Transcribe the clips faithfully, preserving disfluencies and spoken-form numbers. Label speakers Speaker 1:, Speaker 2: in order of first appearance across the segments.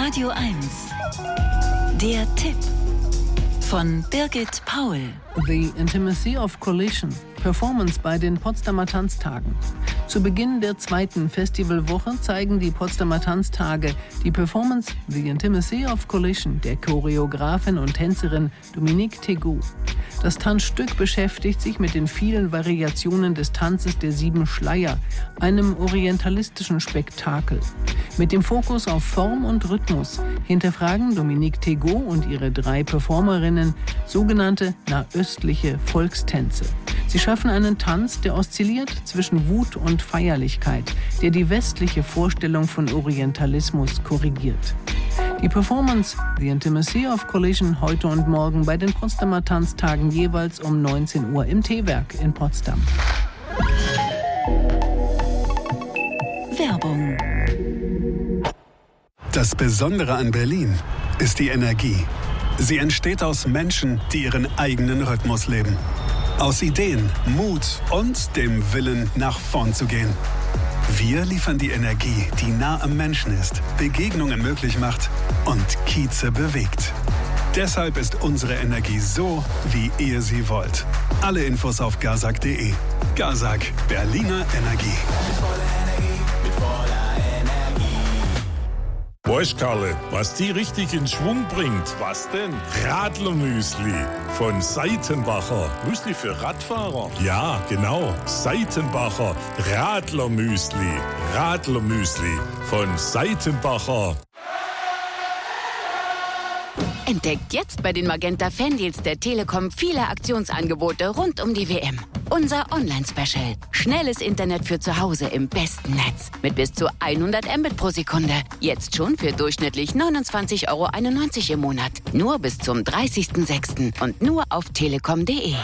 Speaker 1: Radio eins. Der Tipp von Birgit Paul.
Speaker 2: The Intimacy of Collision. Performance bei den Potsdamer Tanztagen. Zu Beginn der zweiten Festivalwoche zeigen die Potsdamer Tanztage die Performance The Intimacy of Collision der Choreografin und Tänzerin Dominique Tegault. Das Tanzstück beschäftigt sich mit den vielen Variationen des Tanzes der sieben Schleier, einem orientalistischen Spektakel. Mit dem Fokus auf Form und Rhythmus hinterfragen Dominique Tegault und ihre drei Performerinnen sogenannte nahöstliche Volkstänze. Sie schaffen einen Tanz, der oszilliert zwischen Wut und Feierlichkeit, der die westliche Vorstellung von Orientalismus korrigiert. Die Performance The Intimacy of Collision heute und morgen bei den Potsdamer Tanztagen jeweils um neunzehn Uhr im T-Werk in Potsdam.
Speaker 1: Werbung.
Speaker 3: Das Besondere an Berlin ist die Energie. Sie entsteht aus Menschen, die ihren eigenen Rhythmus leben. Aus Ideen, Mut und dem Willen, nach vorn zu gehen. Wir liefern die Energie, die nah am Menschen ist, Begegnungen möglich macht und Kieze bewegt. Deshalb ist unsere Energie so, wie ihr sie wollt. Alle Infos auf gazak punkt de. Gazak, Berliner Energie.
Speaker 4: Weißt Karle, was die richtig in Schwung bringt? Was denn? Radlermüsli von Seitenbacher. Müsli für Radfahrer? Ja, genau. Seitenbacher Radlermüsli. Radlermüsli von Seitenbacher.
Speaker 5: Entdeckt jetzt bei den Magenta Fandeals der Telekom viele Aktionsangebote rund um die W M. Unser Online-Special. Schnelles Internet für zu Hause im besten Netz. Mit bis zu hundert Mbit pro Sekunde. Jetzt schon für durchschnittlich neunundzwanzig Euro einundneunzig im Monat. Nur bis zum dreißigsten sechsten und nur auf telekom punkt de.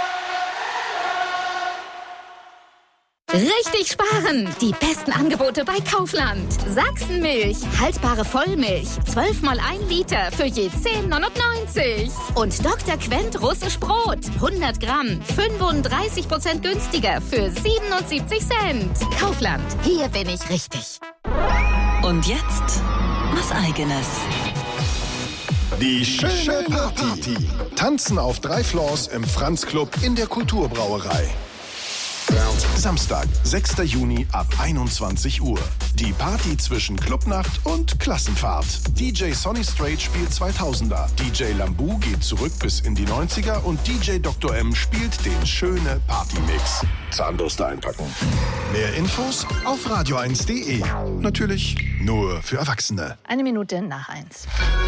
Speaker 6: Richtig sparen! Die besten Angebote bei Kaufland. Sachsenmilch, haltbare Vollmilch, zwölf mal ein Liter für je zehn neunundneunzig. Und Doktor Quent russisch Brot, hundert Gramm, fünfunddreißig Prozent günstiger für siebenundsiebzig Cent. Kaufland, hier bin ich richtig.
Speaker 1: Und jetzt was Eigenes.
Speaker 7: Die schöne Party. Tanzen auf drei Floors im Franz Club in der Kulturbrauerei. Samstag, sechster Juni ab einundzwanzig Uhr. Die Party zwischen Clubnacht und Klassenfahrt. D J Sonny Strait spielt zweitausender. D J Lambu geht zurück bis in die neunziger und D J Doktor M spielt den schöne Partymix. Zahnbürste einpacken. Mehr Infos auf radio eins punkt de. Natürlich nur für Erwachsene.
Speaker 8: Eine Minute nach eins.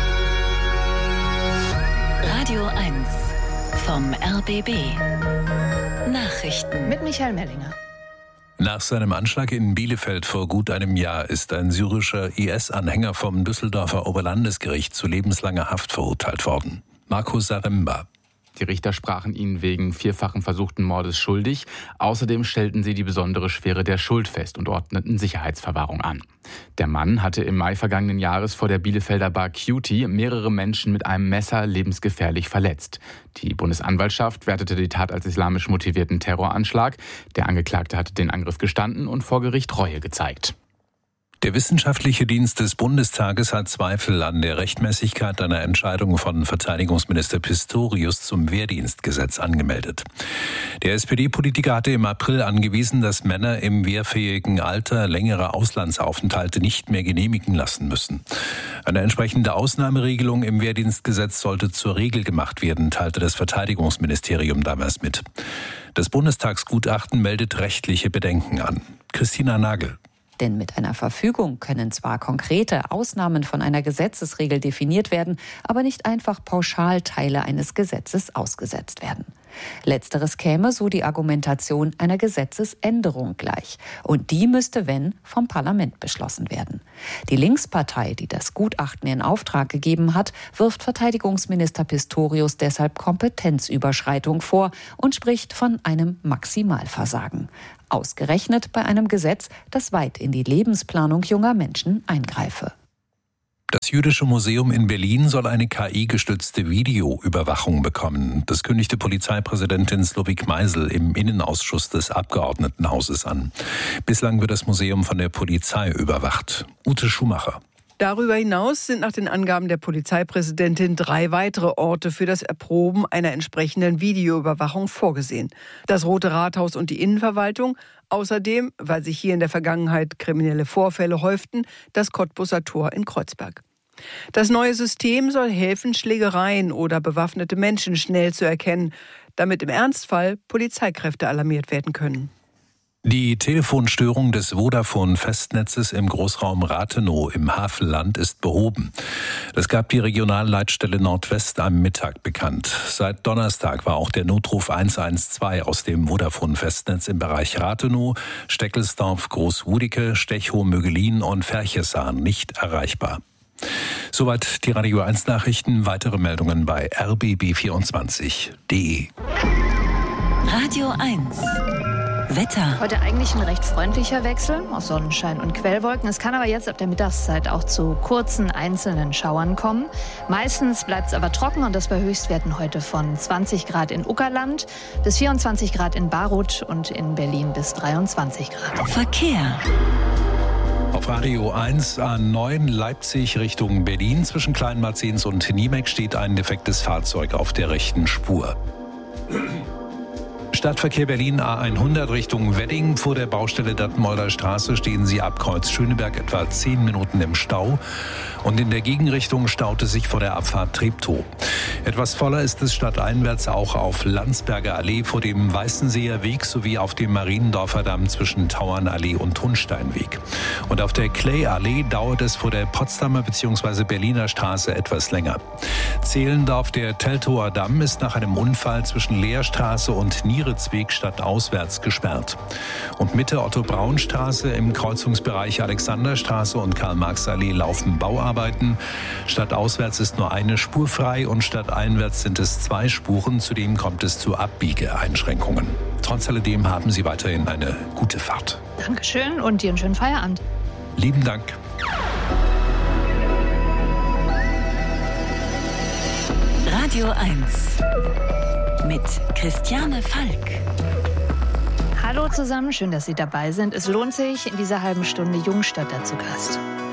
Speaker 1: Radio eins vom R B B. Nachrichten
Speaker 8: mit Michael Mellinger.
Speaker 9: Nach seinem Anschlag in Bielefeld vor gut einem Jahr ist ein syrischer I S-Anhänger vom Düsseldorfer Oberlandesgericht zu lebenslanger Haft verurteilt worden. Marco Saremba.
Speaker 10: Die Richter sprachen ihn wegen vierfachen versuchten Mordes schuldig. Außerdem stellten sie die besondere Schwere der Schuld fest und ordneten Sicherheitsverwahrung an. Der Mann hatte im Mai vergangenen Jahres vor der Bielefelder Bar Cutie mehrere Menschen mit einem Messer lebensgefährlich verletzt. Die Bundesanwaltschaft wertete die Tat als islamisch motivierten Terroranschlag. Der Angeklagte hatte den Angriff gestanden und vor Gericht Reue gezeigt.
Speaker 9: Der Wissenschaftliche Dienst des Bundestages hat Zweifel an der Rechtmäßigkeit einer Entscheidung von Verteidigungsminister Pistorius zum Wehrdienstgesetz angemeldet. Der S P D-Politiker hatte im April angewiesen, dass Männer im wehrfähigen Alter längere Auslandsaufenthalte nicht mehr genehmigen lassen müssen. Eine entsprechende Ausnahmeregelung im Wehrdienstgesetz sollte zur Regel gemacht werden, teilte das Verteidigungsministerium damals mit. Das Bundestagsgutachten meldet rechtliche Bedenken an. Christina Nagel.
Speaker 11: Denn mit einer Verfügung können zwar konkrete Ausnahmen von einer Gesetzesregel definiert werden, aber nicht einfach pauschal Teile eines Gesetzes ausgesetzt werden. Letzteres käme, so die Argumentation, einer Gesetzesänderung gleich. Und die müsste, wenn, vom Parlament beschlossen werden. Die Linkspartei, die das Gutachten in Auftrag gegeben hat, wirft Verteidigungsminister Pistorius deshalb Kompetenzüberschreitung vor und spricht von einem Maximalversagen. Ausgerechnet bei einem Gesetz, das weit in die Lebensplanung junger Menschen eingreife.
Speaker 9: Das Jüdische Museum in Berlin soll eine K I-gestützte Videoüberwachung bekommen. Das kündigte Polizeipräsidentin Slowik Meisel im Innenausschuss des Abgeordnetenhauses an. Bislang wird das Museum von der Polizei überwacht. Ute Schumacher.
Speaker 12: Darüber hinaus sind nach den Angaben der Polizeipräsidentin drei weitere Orte für das Erproben einer entsprechenden Videoüberwachung vorgesehen. Das Rote Rathaus und die Innenverwaltung. Außerdem, weil sich hier in der Vergangenheit kriminelle Vorfälle häuften, das Cottbuser Tor in Kreuzberg. Das neue System soll helfen, Schlägereien oder bewaffnete Menschen schnell zu erkennen, damit im Ernstfall Polizeikräfte alarmiert werden können.
Speaker 9: Die Telefonstörung des Vodafone-Festnetzes im Großraum Rathenow im Havelland ist behoben. Das gab die Regionalleitstelle Nordwest am Mittag bekannt. Seit Donnerstag war auch der Notruf eins eins zwei aus dem Vodafone-Festnetz im Bereich Rathenow, Steckelsdorf, Großwudicke, Stechau, Mögelin und Ferchesahn nicht erreichbar. Soweit die Radio eins Nachrichten. Weitere Meldungen bei r b b vierundzwanzig punkt d e.
Speaker 1: Radio eins. Wetter.
Speaker 8: Heute eigentlich ein recht freundlicher Wechsel aus Sonnenschein und Quellwolken. Es kann aber jetzt ab der Mittagszeit auch zu kurzen einzelnen Schauern kommen. Meistens bleibt es aber trocken und das bei Höchstwerten heute von zwanzig Grad in Uckerland bis vierundzwanzig Grad in Baruth und in Berlin bis dreiundzwanzig Grad.
Speaker 1: Verkehr.
Speaker 9: Auf Radio eins A neun Leipzig Richtung Berlin zwischen Kleinmarzens und Niemek steht ein defektes Fahrzeug auf der rechten Spur. Stadtverkehr Berlin A hundert Richtung Wedding. Vor der Baustelle Dattenmolder Straße stehen Sie ab Kreuz Schöneberg etwa zehn Minuten im Stau. Und in der Gegenrichtung staute sich vor der Abfahrt Treptow. Etwas voller ist es stadteinwärts auch auf Landsberger Allee vor dem Weißenseer Weg sowie auf dem Mariendorfer Damm zwischen Tauernallee und Hunsteinweg. Und auf der Clay-Allee dauert es vor der Potsdamer bzw. Berliner Straße etwas länger. Zehlendorf, der Teltower Damm, ist nach einem Unfall zwischen Leerstraße und Nieritzweg stadtauswärts gesperrt. Und Mitte Otto-Braun-Straße im Kreuzungsbereich Alexanderstraße und Karl-Marx-Allee laufen Bauarbeiten. Stadtauswärts ist nur eine Spur frei und stadteinwärts sind es zwei Spuren. Zudem kommt es zu Abbiegeeinschränkungen. Trotz alledem haben Sie weiterhin eine gute Fahrt.
Speaker 8: Dankeschön und dir einen schönen Feierabend.
Speaker 9: Lieben Dank.
Speaker 1: Radio eins mit Christiane Falk.
Speaker 8: Hallo zusammen, schön, dass Sie dabei sind. Es lohnt sich, in dieser halben Stunde Jungstadt dazu Gast.